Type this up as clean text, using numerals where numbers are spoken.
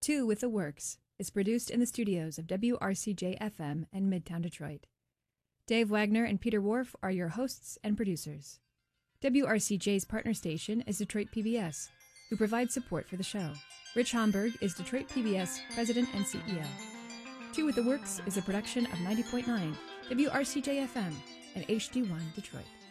Two with the Works is produced in the studios of WRCJ-FM in Midtown Detroit. Dave Wagner and Peter Wharf are your hosts and producers. WRCJ's partner station is Detroit PBS, who provides support for the show. Rich Homburg is Detroit PBS President and CEO. Two with the Works is a production of 90.9 WRCJ-FM and HD1 Detroit.